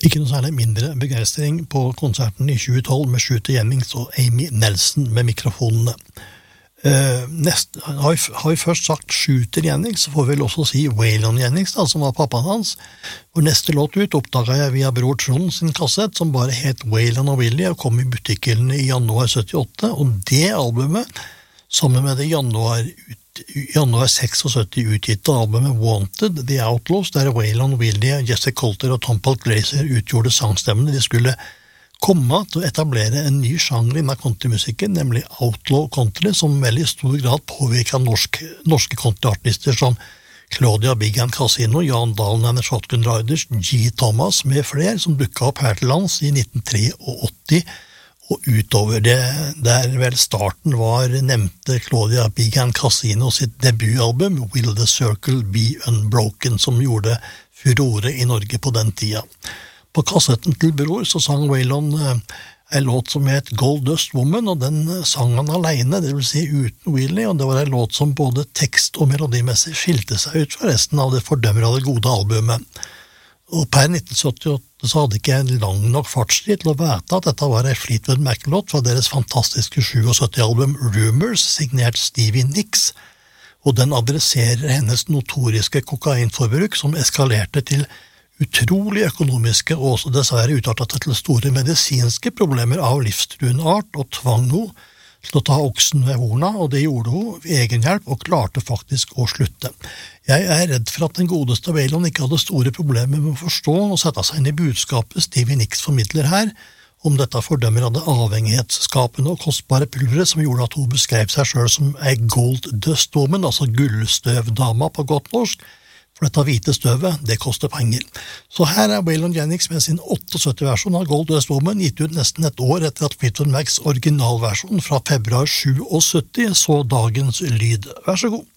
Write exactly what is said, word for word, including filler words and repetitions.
Ikke noe særlig mindre begeistring på konserten i tjue tolv med Shooter Jennings og Amy Nelson med mikrofonene. Uh, nest, har, vi, har vi først sagt Shooter Jennings, så får vi vel også si Waylon Jennings, da, som var pappaen hans. Og neste låt ut oppdaget jeg via bror Trond sin kassett, som bare het Waylon og Willie, og kom i butikkene i januar syttiåtte, og det albumet, sammen med det januar ut januar syttiseks utgitte albumet Wanted, The Outlaws, der Waylon Willie, Jesse Coulter og Tom Paul Glaser utgjorde sangstemmene. De skulle komme til å etablere en ny sjanger innen countrymusikken, nemlig outlaw country, som veldig stor grad påvirket norsk, norske countryartister som Claudia Big and Casino, Jan Dalen and the Shotgun Riders, G. Thomas med flere, som dukket opp her til lands i nitten åttitre, og utover det, der vel starten var nevnte Claudia Big and Casino sitt debutalbum Will the Circle Be Unbroken, som gjorde furore i Norge på den tida. På kassetten til bror så sang Waylon eh, en låt som het Gold Dust Woman, og den sang han alene, det vil si uten Willie, og det var en låt som både tekst- og melodimessig skilte seg ut fra resten av det fordømmer av det gode albumet. Og per nitten syttiåtte så hadde ikke en lang nok fartstid til å vite at dette var en Fleetwood Mac-låt fra deres fantastiske syttisju-album Rumors, signert Stevie Nicks, og den adresserer hennes notoriske kokainforbruk som eskalerte til utrolig økonomiske og også dessverre utartet til store medisinske problemer av livstruende art, og tvang henne til å ta oksen ved horna, og det gjorde hun ved egen hjelp og klarte faktisk å slutte. Jeg er redd for at den godeste Waylon ikke hadde store problemer med å forstå og sette seg inn i budskapet Stevie Nicks formidler her, om dette fordømmer av det avhengighetsskapende og kostbare pulveret som gjorde at hun beskrev seg selv som en gold dust woman, altså gullstøvdama på godt norsk, for dette hvite støvet, det koster penger. Så her er Waylon Jennings med sin syttiåtte-versjon av Gold Dust Woman, gitt ut nesten et år etter at Fleetwood Macs originalversjon fra februar syttisju så dagens lyd. Vær så god.